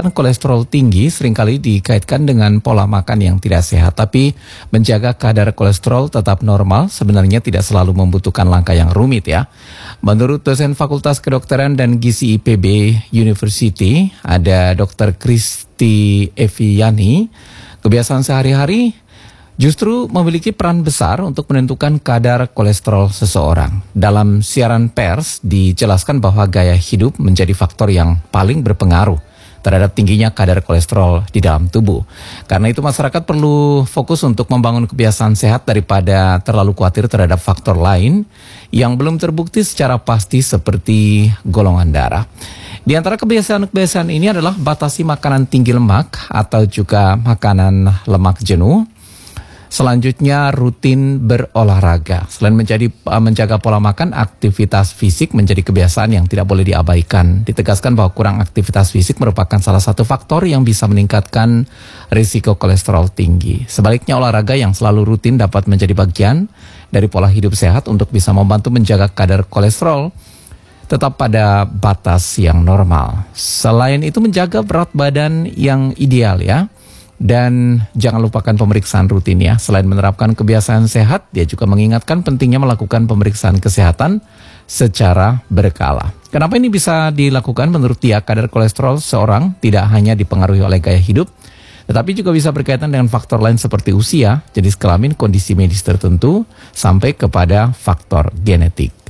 Kolesterol tinggi seringkali dikaitkan dengan pola makan yang tidak sehat, tapi menjaga kadar kolesterol tetap normal sebenarnya tidak selalu membutuhkan langkah yang rumit ya. Menurut dosen Fakultas Kedokteran dan Gizi IPB University, ada Dr. Kristi Eviani, kebiasaan sehari-hari justru memiliki peran besar untuk menentukan kadar kolesterol seseorang. Dalam siaran pers dijelaskan bahwa gaya hidup menjadi faktor yang paling berpengaruh terhadap tingginya kadar kolesterol di dalam tubuh. Karena itu masyarakat perlu fokus untuk membangun kebiasaan sehat daripada terlalu khawatir terhadap faktor lain yang belum terbukti secara pasti seperti golongan darah. Di antara kebiasaan-kebiasaan ini adalah batasi makanan tinggi lemak atau juga makanan lemak jenuh. Selanjutnya rutin berolahraga. Selain menjaga pola makan, aktivitas fisik menjadi kebiasaan yang tidak boleh diabaikan. Ditegaskan bahwa kurang aktivitas fisik merupakan salah satu faktor yang bisa meningkatkan risiko kolesterol tinggi. Sebaliknya olahraga yang selalu rutin dapat menjadi bagian dari pola hidup sehat untuk bisa membantu menjaga kadar kolesterol tetap pada batas yang normal. Selain itu menjaga berat badan yang ideal ya. Dan jangan lupakan pemeriksaan rutin ya. Selain menerapkan kebiasaan sehat, dia juga mengingatkan pentingnya melakukan pemeriksaan kesehatan secara berkala. Kenapa ini bisa dilakukan? Menurut dia, kadar kolesterol seorang tidak hanya dipengaruhi oleh gaya hidup, tetapi juga bisa berkaitan dengan faktor lain seperti usia, jenis kelamin, kondisi medis tertentu, sampai kepada faktor genetik.